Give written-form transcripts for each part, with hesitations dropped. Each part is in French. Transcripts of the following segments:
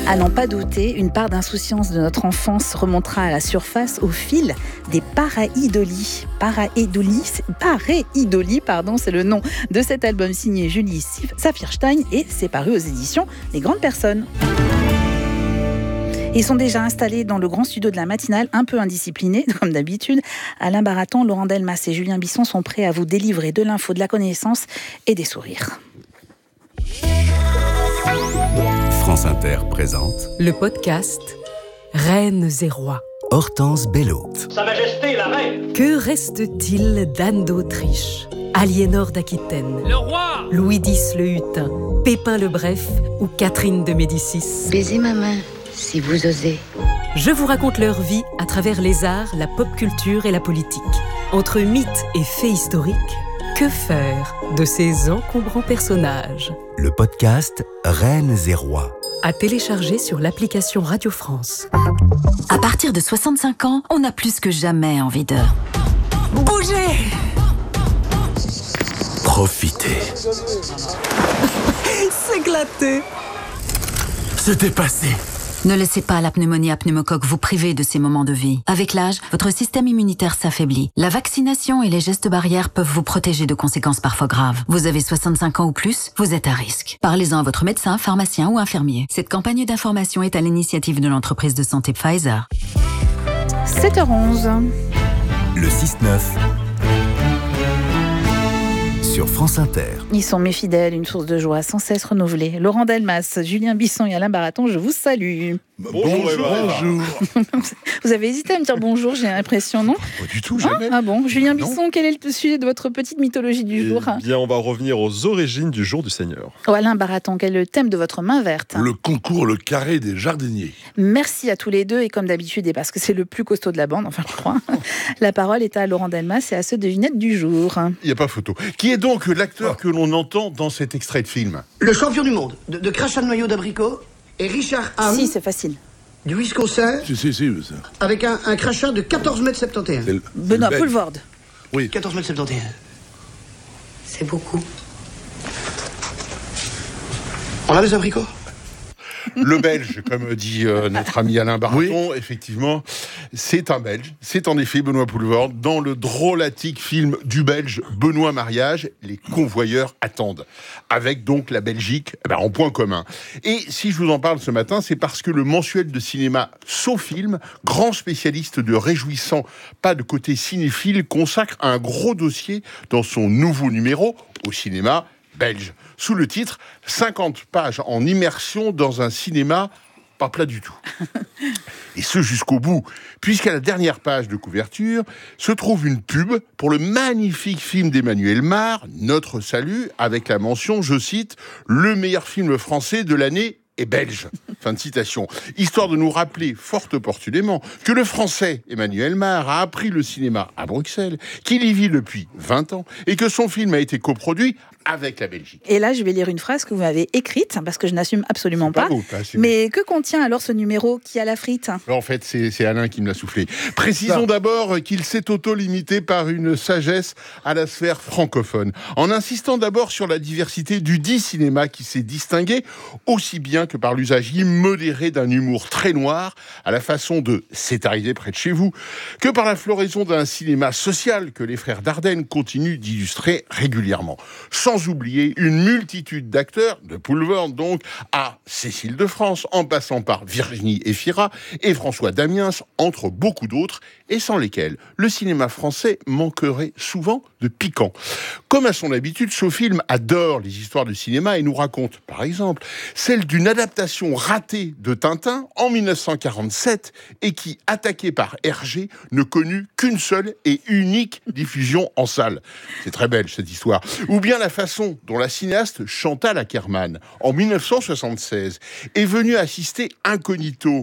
À n'en pas douter, une part d'insouciance de notre enfance remontera à la surface au fil des pareidolie. Pareidolie, c'est le nom de cet album signé Julie Saphirstein et c'est paru aux éditions Les Grandes Personnes. Ils sont déjà installés dans le grand studio de la matinale, un peu indisciplinés, comme d'habitude. Alain Baraton, Laurent Delmas et Julien Bisson sont prêts à vous délivrer de l'info, de la connaissance et des sourires. France Inter présente le podcast Reines et Rois. Hortense Bello. Sa Majesté la Reine. Que reste-t-il d'Anne d'Autriche, Aliénor d'Aquitaine, Le roi. Louis X le Hutin, Pépin le Bref ou Catherine de Médicis? Baisez ma main, si vous osez. Je vous raconte leur vie à travers les arts, la pop culture et la politique. Entre mythes et faits historiques, que faire de ces encombrants personnages? Le podcast Reines et Rois. À télécharger sur l'application Radio France. À partir de 65 ans, on a plus que jamais envie de bouger, Profitez. S'éclater. Se dépasser. Ne laissez pas la pneumonie à pneumocoque vous priver de ces moments de vie. Avec l'âge, votre système immunitaire s'affaiblit. La vaccination et les gestes barrières peuvent vous protéger de conséquences parfois graves. Vous avez 65 ans ou plus, vous êtes à risque. Parlez-en à votre médecin, pharmacien ou infirmier. Cette campagne d'information est à l'initiative de l'entreprise de santé Pfizer. 7h11. Le 6-9 sur France Inter. Ils sont mes fidèles, une source de joie sans cesse renouvelée. Laurent Delmas, Julien Bisson et Alain Baraton, je vous salue. Bonjour. Vous avez hésité à me dire bonjour, j'ai l'impression, non? Pas du tout, jamais. Ah bon, Julien Bisson, quel est le sujet de votre petite mythologie du jour? Eh bien, on va revenir aux origines du jour du Seigneur. Alain Baraton, quel est le thème de votre main verte? Le concours Le Carré des Jardiniers. Merci à tous les deux, et comme d'habitude, et parce que c'est le plus costaud de la bande, enfin je crois, la parole est à Laurent Delmas et à ceux devinettes du jour. Il n'y a pas photo. Qui est donc l'acteur que l'on entend dans cet extrait de film? Le champion du monde de crachat de noyau d'abricot et Richard Ham Si, c'est facile. du Wisconsin Si, ça. avec un crachat de 14 mètres 71. C'est le- Benoît c'est le Poelvoorde. Oui. 14 mètres 71. C'est beaucoup. On a des abricots? Le Belge, comme dit notre ami Alain Baraton, effectivement, c'est un Belge. C'est en effet Benoît Poelvoorde dans le drôlatique film du Belge Benoît Mariage, Les Convoyeurs attendent, avec donc la Belgique en point commun. Et si je vous en parle ce matin, c'est parce que le mensuel de cinéma SoFilm, grand spécialiste de réjouissant pas de côté cinéphile, consacre un gros dossier dans son nouveau numéro au cinéma belge, sous le titre « 50 pages en immersion dans un cinéma pas plat du tout ». Et ce jusqu'au bout, puisqu'à la dernière page de couverture se trouve une pub pour le magnifique film d'Emmanuel Mar, Notre Salut, avec la mention, je cite, « le meilleur film français de l'année est belge ». Fin de citation. Histoire de nous rappeler fort opportunément que le français Emmanuel Mar a appris le cinéma à Bruxelles, qu'il y vit depuis 20 ans et que son film a été coproduit avec la Belgique. Et là, je vais lire une phrase que vous m'avez écrite, parce que je n'assume absolument pas. C'est Mais que contient alors ce numéro qui a la frite? En fait, c'est Alain qui me l'a soufflé. Précisons d'abord qu'il s'est auto-limité par une sagesse à la sphère francophone, en insistant d'abord sur la diversité du dit cinéma qui s'est distingué, aussi bien que par l'usage immodéré d'un humour très noir, à la façon de « C'est arrivé près de chez vous », que par la floraison d'un cinéma social que les frères Dardenne continuent d'illustrer régulièrement. Sans oublier une multitude d'acteurs, de Poelvoorde donc, à Cécile de France, en passant par Virginie Efira et François Damiens, entre beaucoup d'autres, et sans lesquels le cinéma français manquerait souvent de piquant. Comme à son habitude, SoFilm adore les histoires de cinéma et nous raconte, par exemple, celle d'une adaptation ratée de Tintin en 1947 et qui, attaquée par Hergé, ne connut qu'une seule et unique diffusion en salle. C'est très belge cette histoire. Ou bien la façon dont la cinéaste Chantal Akerman, en 1976, est venue assister incognito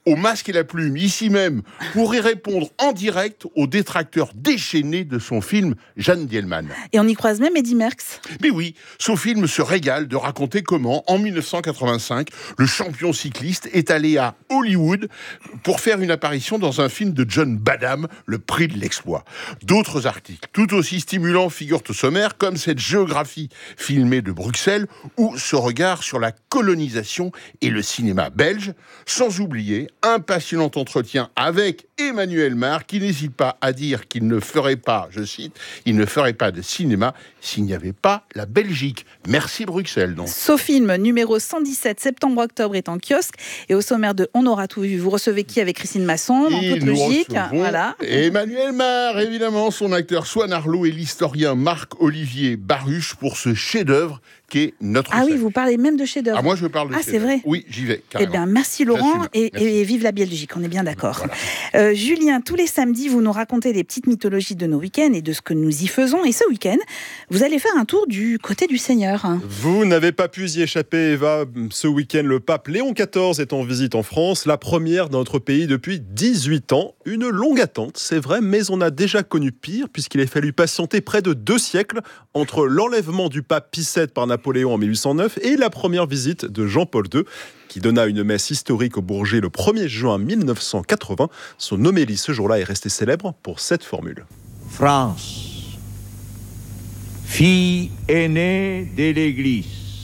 au masque et la plume, ici même, pour y répondre en direct aux détracteurs déchaînés de son film Jeanne Dielman. Et on y croise même Eddy Merckx. Mais oui, son film se régale de raconter comment, en 1985, le champion cycliste est allé à Hollywood pour faire une apparition dans un film de John Badham, Le Prix de l'exploit. D'autres articles, tout aussi stimulants, figurent au sommaire, comme cette géographie filmée de Bruxelles ou ce regard sur la colonisation et le cinéma belge, sans oublier un passionnant entretien avec Emmanuel Mar, qui n'hésite pas à dire qu'il ne ferait pas, je cite, il ne ferait pas de cinéma s'il n'y avait pas la Belgique. Merci Bruxelles, donc. Sofilm numéro 117, septembre-octobre, est en kiosque. Et au sommaire de On aura tout vu, vous recevez qui avec Christine Masson, en toute logique. Voilà. Emmanuel Mar, évidemment, son acteur Swan Arlo et l'historien Marc-Olivier Baruch pour ce chef-d'œuvre qu'est notre Ah oui, vous parlez même de chef-d'œuvre. Ah, moi je parle de chef-d'œuvre. C'est vrai. Oui, j'y vais, Eh carrément. bien, merci Laurent et vive la Belgique, on est bien d'accord. Voilà. Julien, tous les samedis, vous nous racontez des petites mythologies de nos week-ends et de ce que nous y faisons. Et ce week-end, vous allez faire un tour du côté du Seigneur. Vous n'avez pas pu y échapper, Eva. Ce week-end, le pape Léon XIV est en visite en France, la première dans notre pays depuis 18 ans. Une longue attente, c'est vrai, mais on a déjà connu pire, puisqu'il a fallu patienter près de 2 siècles entre l'enlèvement du pape Pie VII par Napoléon en 1809 et la première visite de Jean-Paul II, qui donna une messe historique au Bourget le 1er juin 1980. Son homélie ce jour-là est restée célèbre pour cette formule. France, fille aînée de l'Église,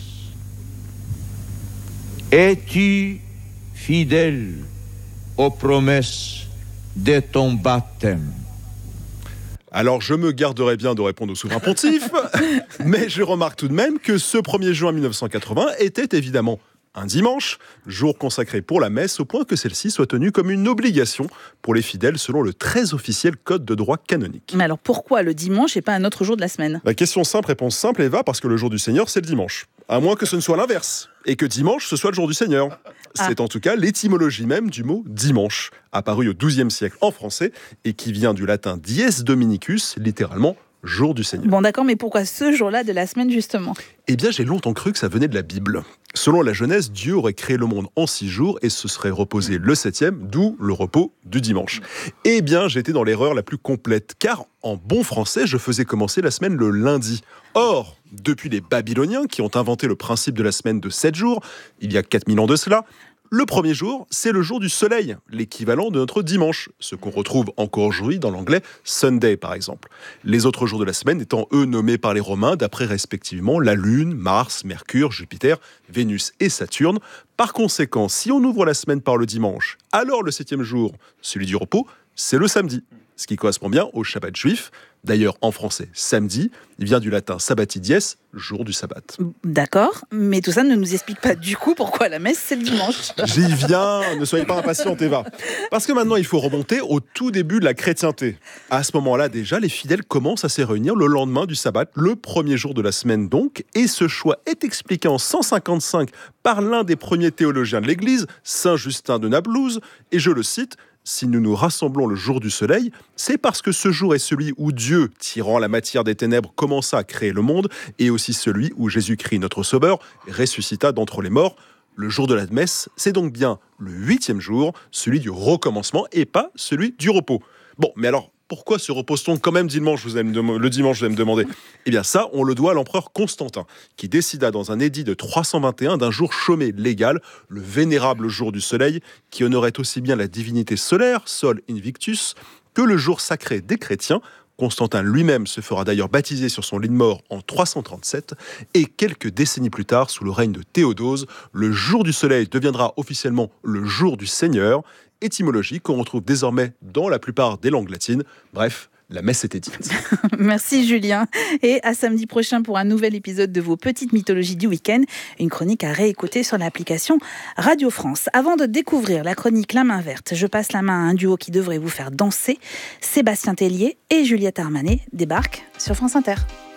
es-tu fidèle aux promesses de ton baptême? Alors, je me garderai bien de répondre au souverain pontife, mais je remarque tout de même que ce 1er juin 1980 était évidemment un dimanche, jour consacré pour la messe, au point que celle-ci soit tenue comme une obligation pour les fidèles selon le très officiel code de droit canonique. Mais alors pourquoi le dimanche et pas un autre jour de la semaine ? La question simple, réponse simple, Eva, parce que le jour du Seigneur, c'est le dimanche. À moins que ce ne soit l'inverse, et que dimanche, ce soit le jour du Seigneur. C'est en tout cas l'étymologie même du mot dimanche, apparu au XIIe siècle en français, et qui vient du latin dies dominicus, littéralement jour du Seigneur. Bon d'accord, mais pourquoi ce jour-là de la semaine justement ? Eh bien, j'ai longtemps cru que ça venait de la Bible. Selon la Genèse, Dieu aurait créé le monde en 6 jours et se serait reposé le 7e, d'où le repos du dimanche. Eh bien, j'étais dans l'erreur la plus complète, car en bon français, je faisais commencer la semaine le lundi. Or, depuis les Babyloniens qui ont inventé le principe de la semaine de 7 jours, il y a 4000 ans de cela, le premier jour, c'est le jour du soleil, l'équivalent de notre dimanche, ce qu'on retrouve encore aujourd'hui dans l'anglais Sunday par exemple. Les autres jours de la semaine étant eux nommés par les Romains d'après respectivement la Lune, Mars, Mercure, Jupiter, Vénus et Saturne. Par conséquent, si on ouvre la semaine par le dimanche, alors le 7e jour, celui du repos, c'est le samedi, ce qui correspond bien au Shabbat juif. D'ailleurs, en français, samedi, il vient du latin sabbati dies, jour du sabbat. D'accord, mais tout ça ne nous explique pas du coup pourquoi la messe c'est le dimanche. J'y viens, ne soyez pas impatiente Eva. Parce que maintenant il faut remonter au tout début de la chrétienté. À ce moment-là déjà, les fidèles commencent à se réunir le lendemain du sabbat, le premier jour de la semaine donc, et ce choix est expliqué en 155 par l'un des premiers théologiens de l'Église, Saint Justin de Naplouse, et je le cite: si nous nous rassemblons le jour du soleil, c'est parce que ce jour est celui où Dieu, tirant la matière des ténèbres, commença à créer le monde, et aussi celui où Jésus-Christ, notre Sauveur, ressuscita d'entre les morts. Le jour de la messe, c'est donc bien le 8e jour, celui du recommencement, et pas celui du repos. Bon, mais alors, pourquoi se repose-t-on quand même dimanche, le dimanche, vous allez me demander? Eh bien ça, on le doit à l'empereur Constantin, qui décida dans un édit de 321 d'un jour chômé légal, le vénérable jour du soleil, qui honorait aussi bien la divinité solaire, Sol Invictus, que le jour sacré des chrétiens. Constantin lui-même se fera d'ailleurs baptiser sur son lit de mort en 337, et quelques décennies plus tard, sous le règne de Théodose, le jour du soleil deviendra officiellement le jour du Seigneur, étymologie qu'on retrouve désormais dans la plupart des langues latines. Bref, la messe était dite. Merci Julien. Et à samedi prochain pour un nouvel épisode de vos petites mythologies du week-end. Une chronique à réécouter sur l'application Radio France. Avant de découvrir la chronique La Main Verte, je passe la main à un duo qui devrait vous faire danser. Sébastien Tellier et Juliette Armanet débarquent sur France Inter.